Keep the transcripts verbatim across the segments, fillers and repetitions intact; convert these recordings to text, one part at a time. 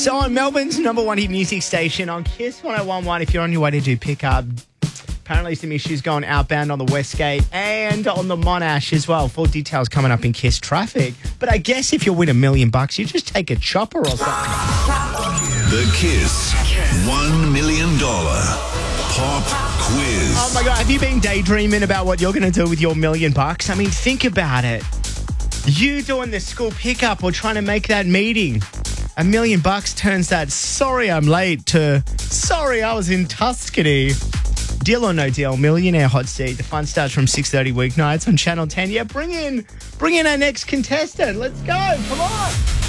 Kiss on Melbourne's number one hit music station on Kiss one oh one point one. If you're on your way to do pickup, apparently some issues going outbound on the Westgate and on the Monash as well. Full details coming up in Kiss traffic. But I guess if you win a million bucks, you just take a chopper or something. The Kiss one million dollars Pop Quiz. Oh my God, have you been daydreaming about what you're going to do with your million bucks? I mean, think about it. You doing the school pickup or trying to make that meeting. A million bucks turns that sorry I'm late to sorry I was in Tuscany. Deal or no deal, Millionaire Hot Seat. The fun starts from six thirty weeknights on Channel ten. Yeah, bring in, bring in our next contestant. Let's go. Come on.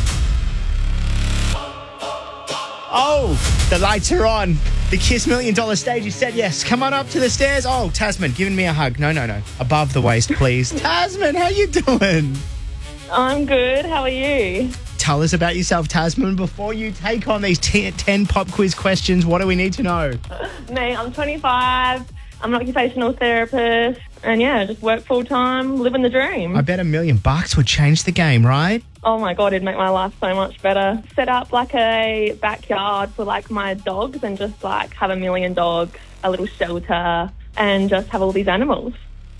Oh, the lights are on. The Kiss Million Dollar stage. You said yes. Come on up to the stairs. Oh, Tasman, giving me a hug. No, no, no. Above the waist, please. Tasman, how you doing? I'm good. How are you? Tell us about yourself, Tasman. Before you take on these t- ten pop quiz questions, what do we need to know? Me, I'm twenty-five. I'm an occupational therapist. And yeah, just work full-time, living the dream. I bet a million bucks would change the game, right? Oh my God, it'd make my life so much better. Set up like a backyard for like my dogs and just like have a million dogs, a little shelter, and just have all these animals.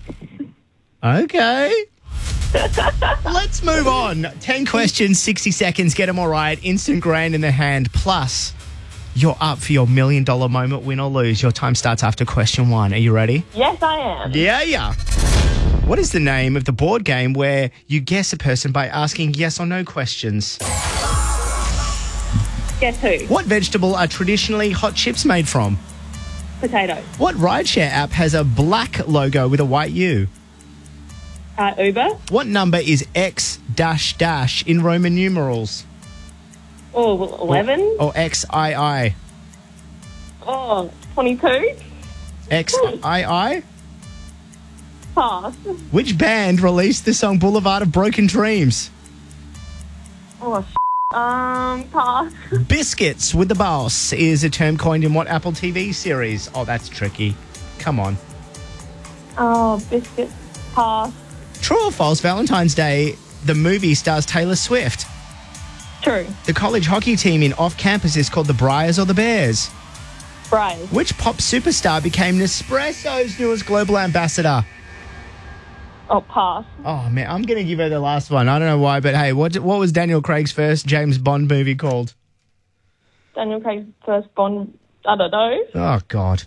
Okay. Let's move on. ten questions, sixty seconds, get them all right. Instant grand in the hand. Plus, you're up for your million dollar moment, win or lose. Your time starts after question one. Are you ready? Yes, I am. Yeah, yeah. What is the name of the board game where you guess a person by asking yes or no questions? Guess who? What vegetable are traditionally hot chips made from? Potato. What rideshare app has a black logo with a white U? Uh, Uber. What number is X dash dash in Roman numerals? Oh, well, eleven. Or, or X I I? Oh, twenty-two. X I I? Pass. Which band released the song Boulevard of Broken Dreams? Oh, sh- um, pass. Biscuits with the Boss is a term coined in what Apple T V series? Oh, that's tricky. Come on. Oh, biscuits. Pass. True or false, Valentine's Day, the movie stars Taylor Swift. True. The college hockey team in off-campus is called the Briars or the Bears. Briars. Which pop superstar became Nespresso's newest global ambassador? Oh, pass. Oh, man, I'm going to give her the last one. I don't know why, but hey, what what was Daniel Craig's first James Bond movie called? Daniel Craig's first Bond, I don't know. Oh, God.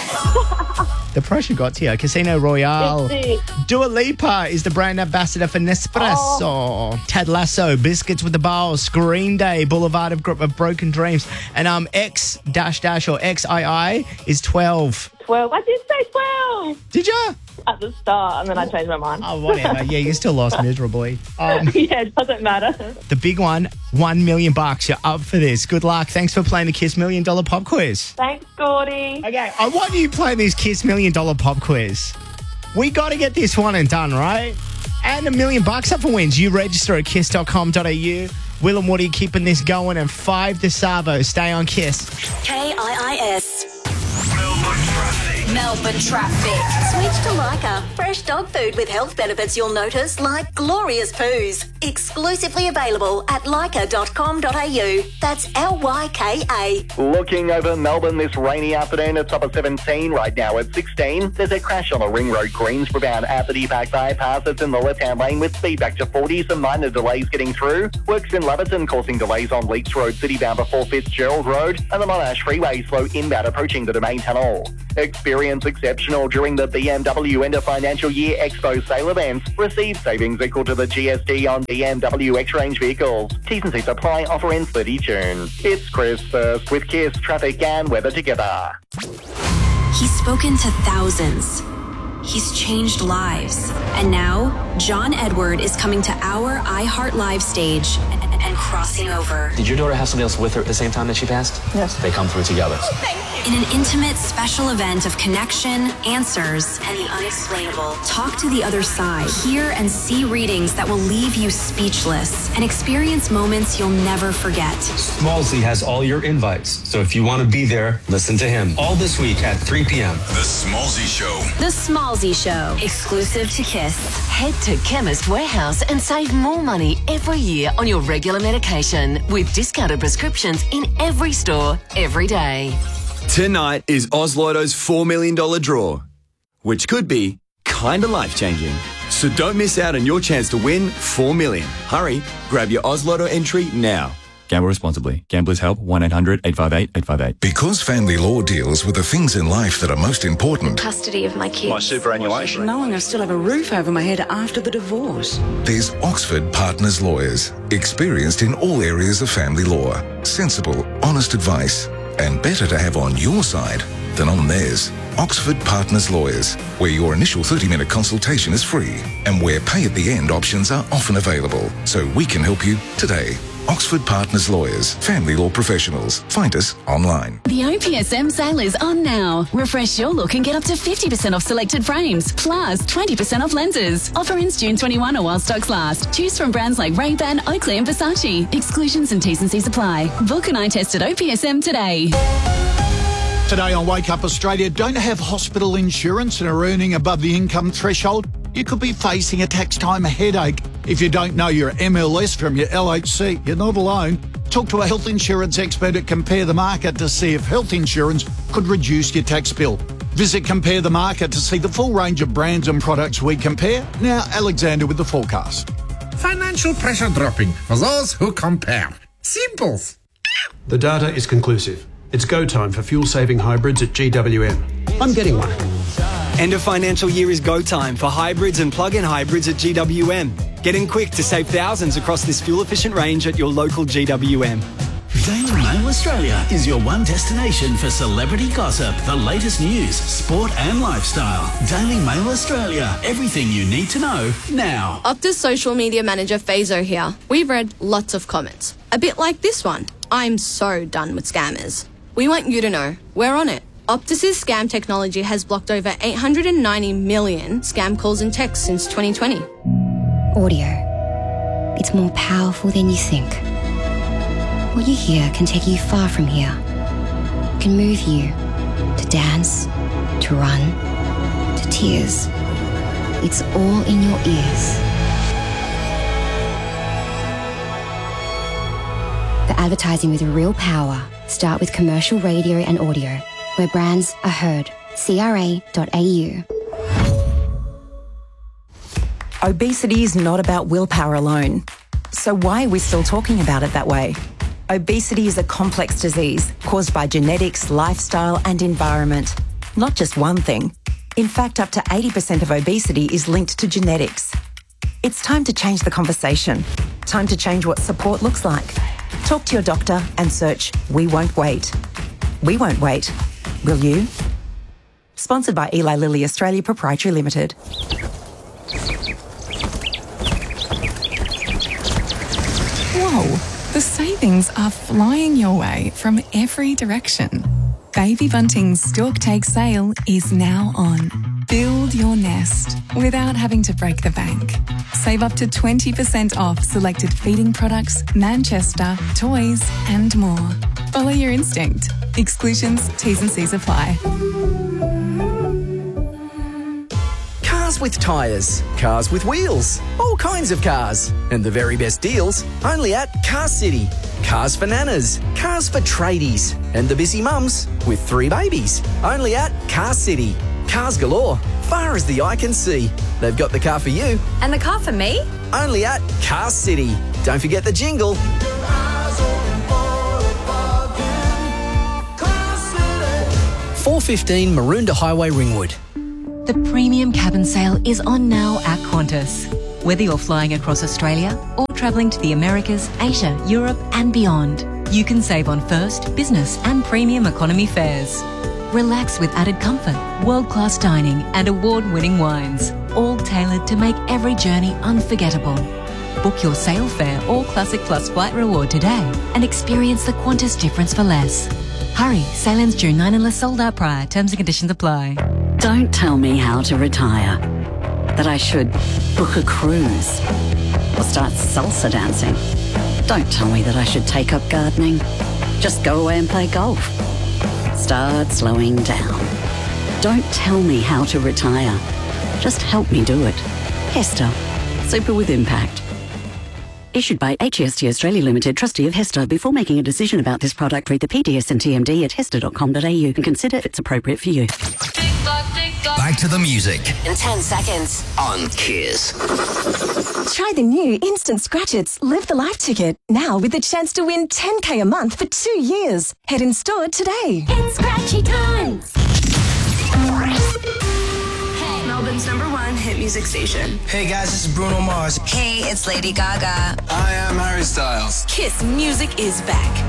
The pressure got to you. Casino Royale. Dua Lipa is the brand ambassador for Nespresso. Oh. Ted Lasso, Biscuits with the Boss, Green Day, Boulevard of, of Broken Dreams. And um, X dash dash or X I I is twelve. twelve. I did say twelve. Did you? At the start, and then I changed my mind. Oh, whatever. Yeah, you still lost miserably. Um, yeah, it doesn't matter. The big one, one million bucks. You're up for this. Good luck. Thanks for playing the Kiss Million Dollar Pop Quiz. Thanks, Gordy. Okay, I want you to play this Kiss Million Dollar Pop Quiz. We got to get this one and done, right? And a million bucks up for wins. You register at kiss dot com dot a u. Will and Woody keeping this going, and five to Savo. Stay on Kiss. K I I S. Melbourne traffic. Melbourne traffic. Switch to Lyca. Fresh dog food with health benefits you'll notice, like glorious poos. Exclusively available at lyca dot com dot a u. That's L Y K A. Looking over Melbourne this rainy afternoon, it's up at seventeen. Right now at sixteen. There's a crash on the Ring Road Greensboro at the Deepak bypass. It's in the left-hand lane with speed back to forty. Some minor delays getting through. Works in Laverton causing delays on Leaks Road citybound before Fitzgerald Road. And the Monash Freeway slow inbound approaching the Domain Tunnel. Experience exceptional during the B M W End of Financial Year Expo sale events. Receive savings equal to the G S T on B M W X-Range vehicles. T's and C's apply. Offer ends thirty June. It's Chris First with Kiss Traffic and Weather together. He's spoken to thousands. He's changed lives. And now, John Edward is coming to our iHeart Live stage and, and crossing over. Did your daughter have somebody else with her at the same time that she passed? Yes. They come through together. In an intimate, special event of connection, answers, and the unexplainable. Talk to the other side. Hear and see readings that will leave you speechless and experience moments you'll never forget. Smallsy has all your invites, so if you want to be there, listen to him. All this week at three p.m. The Smallsy Show. The Smallsy Show, exclusive to Kiss. Head to Chemist Warehouse and save more money every year on your regular regular medication with discounted prescriptions in every store, every day. Tonight is Oz Lotto's four million dollars draw, which could be kinda life-changing. So don't miss out on your chance to win four million dollars. Hurry, grab your Oz Lotto entry now. Gamble responsibly. Gamblers Help, one eight hundred eight five eight eight five eight. Because family law deals with the things in life that are most important. Custody of my kids. My superannuation. Knowing I still have a roof over my head after the divorce. There's Oxford Partners Lawyers, experienced in all areas of family law. Sensible, honest advice, and better to have on your side than on theirs. Oxford Partners Lawyers, where your initial thirty-minute consultation is free and where pay-at-the-end options are often available. So we can help you today. Oxford Partners Lawyers, family law professionals. Find us online. The O P S M sale is on now. Refresh your look and get up to fifty percent off selected frames, plus twenty percent off lenses. Offer ends June twenty-first or while stocks last. Choose from brands like Ray-Ban, Oakley and Versace. Exclusions and T's and C's apply. Book an eye test at O P S M today. Today on Wake Up Australia, don't have hospital insurance and are earning above the income threshold? You could be facing a tax time headache. If you don't know your M L S from your L H C, you're not alone. Talk to a health insurance expert at Compare the Market to see if health insurance could reduce your tax bill. Visit Compare the Market to see the full range of brands and products we compare. Now, Alexander with the forecast. Financial pressure dropping for those who compare. Simples. The data is conclusive. It's go time for fuel-saving hybrids at G W M. I'm getting one. End of financial year is go time for hybrids and plug-in hybrids at G W M. Get in quick to save thousands across this fuel-efficient range at your local G W M. Daily Mail Australia is your one destination for celebrity gossip, the latest news, sport and lifestyle. Daily Mail Australia, everything you need to know now. Optus social media manager Fazo here. We've read lots of comments. A bit like this one. I'm so done with scammers. We want you to know we're on it. Optus's scam technology has blocked over eight hundred ninety million scam calls and texts since twenty twenty. Audio. It's more powerful than you think. What you hear can take you far from here. Can move you to dance, to run, to tears. It's all in your ears. The advertising with real power. Start with commercial radio and audio, where brands are heard. C R A dot A U. Obesity is not about willpower alone. So why are we still talking about it that way? Obesity is a complex disease caused by genetics, lifestyle and environment. Not just one thing. In fact, up to eighty percent of obesity is linked to genetics. It's time to change the conversation. Time to change what support looks like. Talk to your doctor and search We Won't Wait. We won't wait. Will you? Sponsored by Eli Lilly Australia Proprietary Limited. Whoa, the savings are flying your way from every direction. Baby Bunting's Stork Take sale is now on. Build your nest without having to break the bank. Save up to twenty percent off selected feeding products, Manchester, toys and more. Follow your instinct. Exclusions, T's and C's apply. Cars with tyres, cars with wheels, all kinds of cars. And the very best deals only at Car City. Cars for nanas, cars for tradies, and the busy mums with three babies. Only at Car City. Cars galore, far as the eye can see. They've got the car for you. And the car for me? Only at Car City. Don't forget the jingle. four fifteen Maroondah Highway, Ringwood. The premium cabin sale is on now at Qantas. Whether you're flying across Australia or travelling to the Americas, Asia, Europe and beyond, you can save on first, business and premium economy fares. Relax with added comfort, world-class dining and award-winning wines, all tailored to make every journey unforgettable. Book your sail fare or Classic Plus flight reward today and experience the Qantas difference for less. Hurry, sail ends June ninth unless sold out prior. Terms and conditions apply. Don't tell me how to retire. That I should book a cruise or start salsa dancing. Don't tell me that I should take up gardening. Just go away and play golf. Start slowing down. Don't tell me how to retire. Just help me do it. Hester, Super with Impact. Issued by H E S T Australia Limited, trustee of Hester. Before making a decision about this product, read the P D S and T M D at hester dot com dot a u and consider if it's appropriate for you. Back to the music In ten seconds. on Kiss. Try the new Instant Scratch Its Live the Life ticket, now with the chance to win ten K a month for two years. Head in store today. It's scratchy time. Melbourne's number one hit music station. Hey guys, this is Bruno Mars. Hey, it's Lady Gaga. I am Harry Styles. Kiss Music is back.